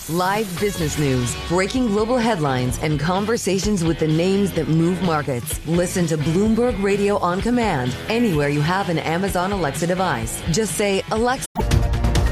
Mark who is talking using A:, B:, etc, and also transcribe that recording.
A: Live business news, breaking global headlines, and conversations with the names that move markets. Listen to Bloomberg Radio on command anywhere you have an Amazon Alexa device. Just say, Alexa.